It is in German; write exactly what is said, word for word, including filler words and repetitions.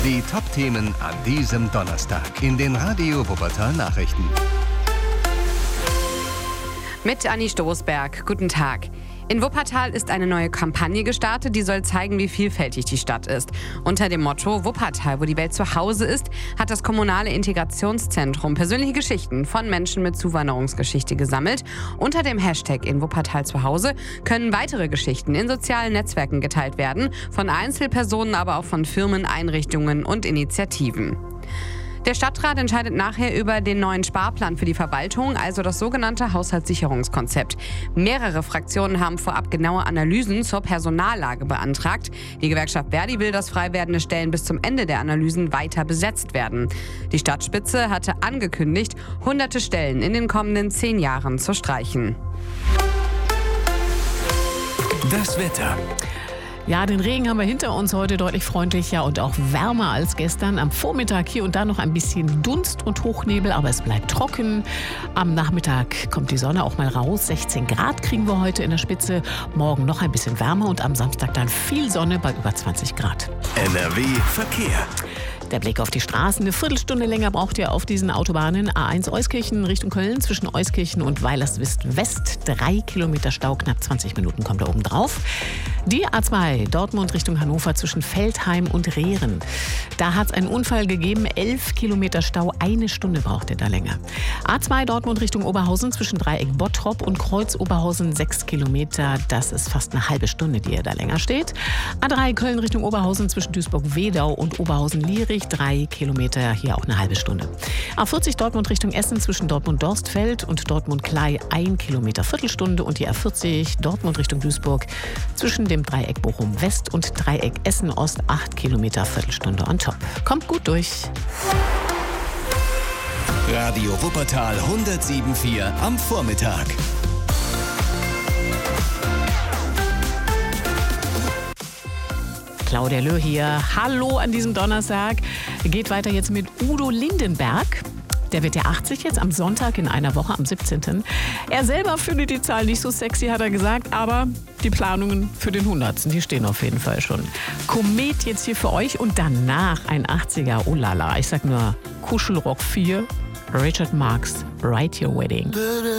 Die Top-Themen an diesem Donnerstag in den Radio Wuppertal Nachrichten. Mit Anni Stoßberg. Guten Tag. In Wuppertal ist eine neue Kampagne gestartet, die soll zeigen, wie vielfältig die Stadt ist. Unter dem Motto Wuppertal, wo die Welt zu Hause ist, hat das kommunale Integrationszentrum persönliche Geschichten von Menschen mit Zuwanderungsgeschichte gesammelt. Unter dem Hashtag in Wuppertal zu Hause können weitere Geschichten in sozialen Netzwerken geteilt werden, von Einzelpersonen, aber auch von Firmen, Einrichtungen und Initiativen. Der Stadtrat entscheidet nachher über den neuen Sparplan für die Verwaltung, also das sogenannte Haushaltssicherungskonzept. Mehrere Fraktionen haben vorab genaue Analysen zur Personallage beantragt. Die Gewerkschaft Verdi will, dass frei werdende Stellen bis zum Ende der Analysen weiter besetzt werden. Die Stadtspitze hatte angekündigt, hunderte Stellen in den kommenden zehn Jahren zu streichen. Das Wetter. Ja, den Regen haben wir hinter uns, heute deutlich freundlicher und auch wärmer als gestern. Am Vormittag hier und da noch ein bisschen Dunst und Hochnebel, aber es bleibt trocken. Am Nachmittag kommt die Sonne auch mal raus. sechzehn Grad kriegen wir heute in der Spitze. Morgen noch ein bisschen wärmer und am Samstag dann viel Sonne bei über zwanzig Grad. N R W Verkehr. Der Blick auf die Straßen. Eine Viertelstunde länger braucht ihr auf diesen Autobahnen. A eins Euskirchen Richtung Köln zwischen Euskirchen und Weilerswist West. Drei Kilometer Stau, knapp zwanzig Minuten kommt da oben drauf. Die A zwei Dortmund Richtung Hannover zwischen Veltheim und Rehren. Da hat es einen Unfall gegeben. Elf Kilometer Stau, eine Stunde braucht ihr da länger. A zwei Dortmund Richtung Oberhausen zwischen Dreieck Bottrop und Kreuz Oberhausen sechs Kilometer. Das ist fast eine halbe Stunde, die ihr da länger steht. A drei Köln Richtung Oberhausen zwischen Duisburg-Wedau und Oberhausen-Lierich. Drei Kilometer, hier auch eine halbe Stunde. A vierzig Dortmund Richtung Essen zwischen Dortmund-Dorstfeld und Dortmund-Klei ein Kilometer, Viertelstunde. Und die A vierzig Dortmund Richtung Duisburg zwischen dem Dreieck Bochum West und Dreieck Essen Ost acht Kilometer, Viertelstunde on top. Kommt gut durch. Radio Wuppertal hundertsieben Komma vier am Vormittag. Claudia Löh hier. Hallo an diesem Donnerstag. Geht weiter jetzt mit Udo Lindenberg. Der wird ja achtzig jetzt am Sonntag in einer Woche, am siebzehnten Er selber findet die Zahl nicht so sexy, hat er gesagt, aber die Planungen für den hundertsten, die stehen auf jeden Fall schon. Komet jetzt hier für euch und danach ein achtziger, oh la la, ich sag nur Kuschelrock vier, Richard Marx, Write Your Wedding.